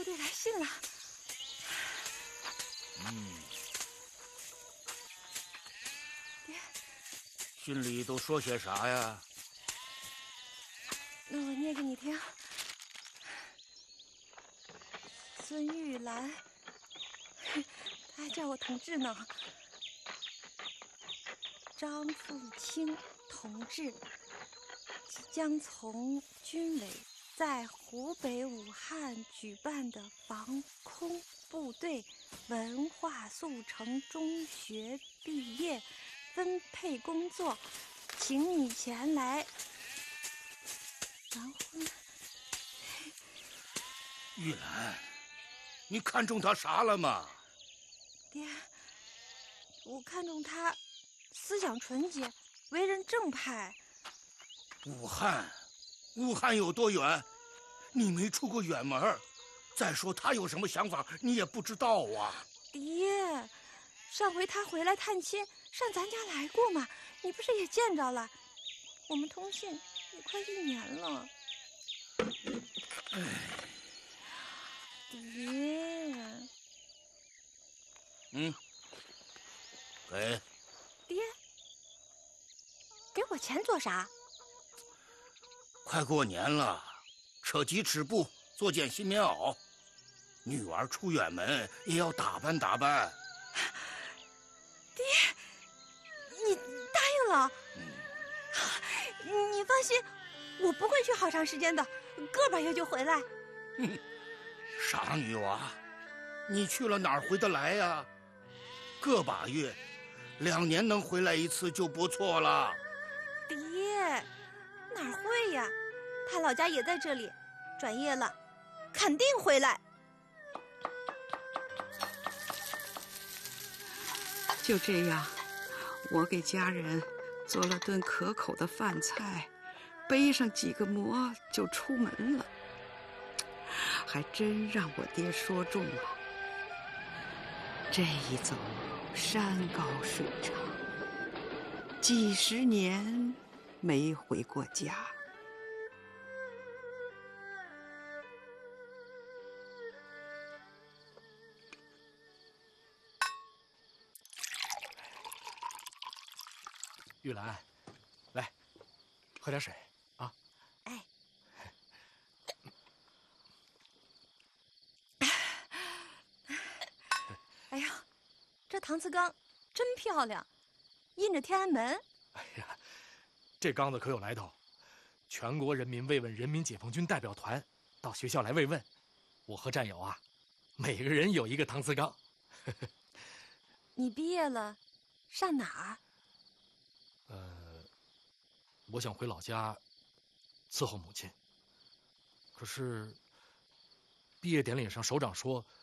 部队来信了。爹， 信里都说些啥呀？ 那我念给你听。孙玉兰，他还叫我同志呢。张富清同志即将从军委在湖北武汉举办的防空部队文化速成中学毕业分配工作，请你前来完婚。 玉兰，你看中他啥了吗？ 爹，我看中他思想纯洁，为人正派。 武汉有多远？你没出过远门。再说他有什么想法，你也不知道啊。 爹，上回他回来探亲，上咱家来过嘛，你不是也见着了？我们通信也快1年了。爹， 给。 爹，给我钱做啥？ 快过年了，扯鸡吃布，做件新棉袄。女儿出远门也要打扮打扮。 爹，你答应了？你放心，我不会去好长时间的，个把月就回来。 傻女娃，你去了哪儿回得来呀？个把月，2年能回来一次就不错了。 爹，哪儿会呀？他老家也在这里，转业了，肯定回来。 就这样，我给家人做了顿可口的饭菜，背上几个馍就出门了。还真让我爹说中了，这一走山高水长，几10年没回过家。 玉兰，来，喝点水啊！ 哎，哎呀，这搪瓷缸真漂亮，印着天安门。 哎呀，这缸子可有来头，全国人民慰问人民解放军代表团到学校来慰问，我和战友啊，每个人有一个搪瓷缸。 你毕业了，上哪儿？ 我想回老家伺候母亲，可是毕业典礼上首长说